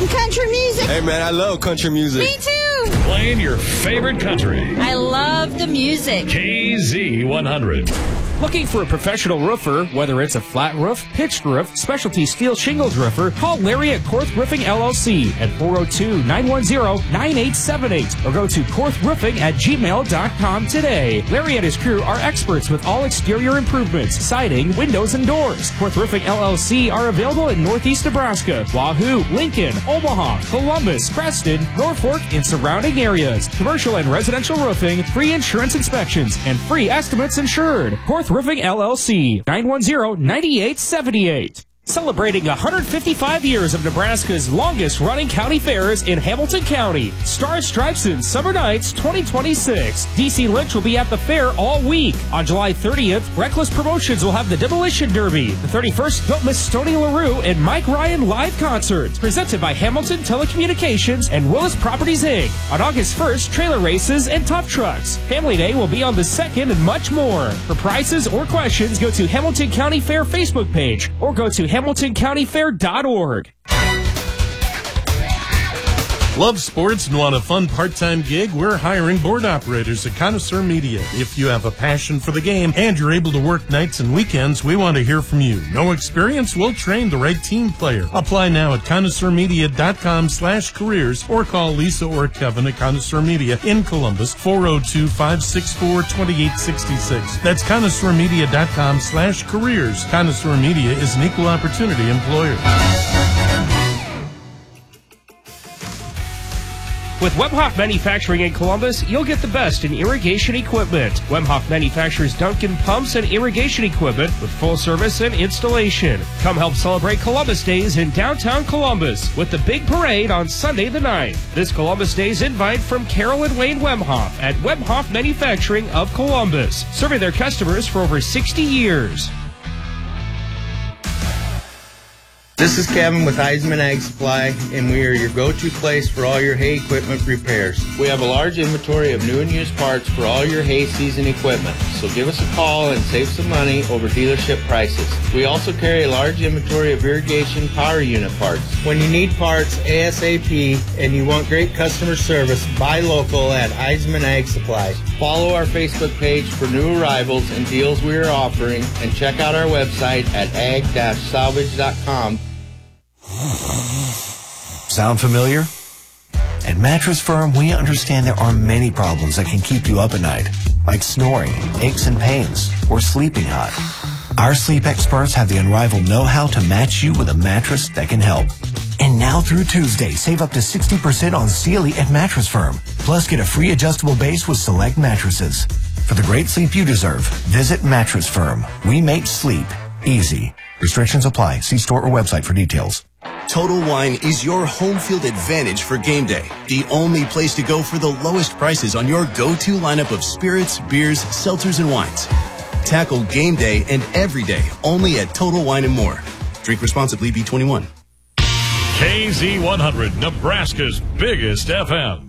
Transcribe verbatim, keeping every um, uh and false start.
some country music. Hey, man, I love country music. Me too. Playing your favorite country. I love the music. K Z one hundred. Looking for a professional roofer, whether it's a flat roof, pitched roof, specialty steel shingles roofer, call Larry at Korth Roofing L L C at four oh two, nine one zero, nine eight seven eight or go to korth roofing at gmail dot com today. Larry and his crew are experts with all exterior improvements, siding, windows, and doors. Korth Roofing L L C are available in Northeast Nebraska, Wahoo, Lincoln, Omaha, Columbus, Preston, Norfolk, and surrounding areas. Commercial and residential roofing, free insurance inspections, and free estimates insured. Korth Roofing L L C, nine one zero, nine eight seven eight. Celebrating one hundred fifty-five years of Nebraska's longest-running county fairs in Hamilton County. Star Stripes and Summer Nights twenty twenty-six. D C Lynch will be at the fair all week. On July thirtieth, Reckless Promotions will have the Demolition Derby. The thirty-first, don't miss Stoney LaRue and Mike Ryan live concerts. Presented by Hamilton Telecommunications and Willis Properties, Incorporated. On August first, trailer races and tough trucks. Family Day will be on the second and much more. For prices or questions, go to Hamilton County Fair Facebook page or go to hamilton county fair dot org. Love sports and want a fun part-time gig? We're hiring board operators at Connoisseur Media. If you have a passion for the game and you're able to work nights and weekends, we want to hear from you. No experience? We'll train the right team player. Apply now at connoisseur media dot com slash careers or call Lisa or Kevin at Connoisseur Media in Columbus, four oh two, five six four, two eight six six. That's connoisseur media dot com slash careers. Connoisseur Media is an equal opportunity employer. With Wemhoff Manufacturing in Columbus, you'll get the best in irrigation equipment. Wemhoff manufactures Duncan pumps and irrigation equipment with full service and installation. Come help celebrate Columbus Days in downtown Columbus with the big parade on Sunday the ninth. This Columbus Day's invite from Carol and Wayne Wemhoff at Wemhoff Manufacturing of Columbus, serving their customers for over sixty years. This is Kevin with Heisman Ag Supply, and we are your go-to place for all your hay equipment repairs. We have a large inventory of new and used parts for all your hay season equipment, so give us a call and save some money over dealership prices. We also carry a large inventory of irrigation power unit parts. When you need parts ASAP and you want great customer service, buy local at Heisman Ag Supply. Follow our Facebook page for new arrivals and deals we are offering, and check out our website at ag dash salvage dot com. Sound familiar? At Mattress Firm, we understand there are many problems that can keep you up at night, like snoring, aches and pains, or sleeping hot. Our sleep experts have the unrivaled know-how to match you with a mattress that can help. And now through Tuesday, save up to sixty percent on Sealy at Mattress Firm. Plus, get a free adjustable base with select mattresses. For the great sleep you deserve, visit Mattress Firm. We make sleep easy. Restrictions apply. See store or website for details. Total Wine is your home field advantage for game day. The only place to go for the lowest prices on your go-to lineup of spirits, beers, seltzers, and wines. Tackle game day and every day only at Total Wine and More. Drink responsibly. B twenty-one. K Z one hundred, Nebraska's biggest F M.